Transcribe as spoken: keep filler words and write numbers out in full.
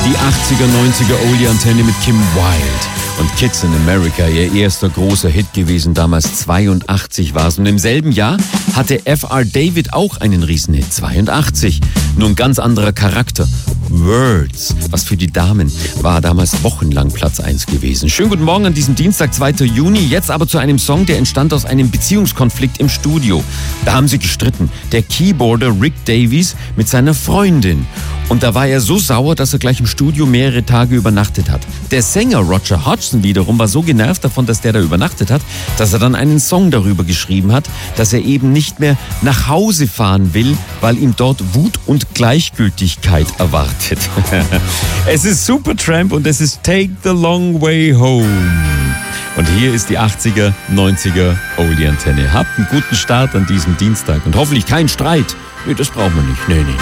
Die achtziger, neunziger Oldie-Antenne mit Kim Wilde und Kids in America, ihr erster großer Hit gewesen, damals zweiundachtzig war es. Und im selben Jahr hatte F R David auch einen Riesenhit, zweiundachtzig. Nur ein ganz anderer Charakter. Words, was für die Damen war damals wochenlang Platz eins gewesen. Schönen guten Morgen an diesem Dienstag, zweiter Juni. Jetzt aber zu einem Song, der entstand aus einem Beziehungskonflikt im Studio. Da haben sie gestritten. Der Keyboarder Rick Davies mit seiner Freundin. Und da war er so sauer, dass er gleich im Studio mehrere Tage übernachtet hat. Der Sänger Roger Hodgson wiederum war so genervt davon, dass der da übernachtet hat, dass er dann einen Song darüber geschrieben hat, dass er eben nicht mehr nach Hause fahren will, weil ihm dort Wut und Gleichgültigkeit erwartet. Es ist Supertramp und es ist Take the Long Way Home. Und hier ist die achtziger, neunziger Oldie-Antenne. Habt einen guten Start an diesem Dienstag und hoffentlich keinen Streit. Nee, das brauchen wir nicht. Nee, nee.